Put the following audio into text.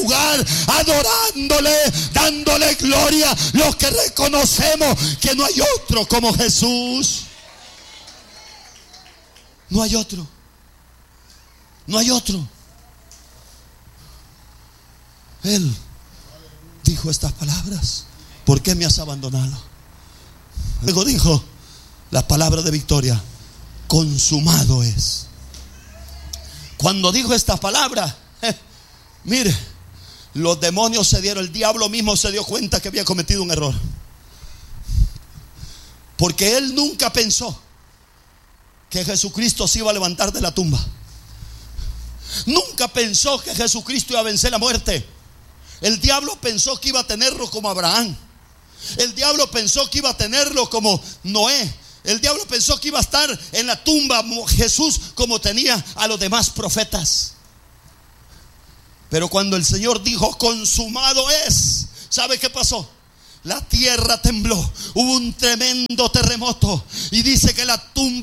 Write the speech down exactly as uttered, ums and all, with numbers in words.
lugar adorándole, dándole gloria, los que reconocemos que no hay otro como Jesús. No hay otro. No hay otro. Él dijo estas palabras: ¿por qué me has abandonado? Luego dijo la palabra de victoria: consumado es. Cuando dijo estas palabras, eh, mire, los demonios se dieron, el diablo mismo se dio cuenta que había cometido un error, porque él nunca pensó que Jesucristo se iba a levantar de la tumba. Nunca pensó que Jesucristo iba a vencer la muerte. El diablo pensó que iba a tenerlo como Abraham. El diablo pensó que iba a tenerlo como Noé. El diablo pensó que iba a estar en la tumba Jesús como tenía a los demás profetas. Pero cuando el Señor dijo consumado es, ¿sabe qué pasó? La tierra tembló, hubo un tremendo terremoto, y dice que la tumba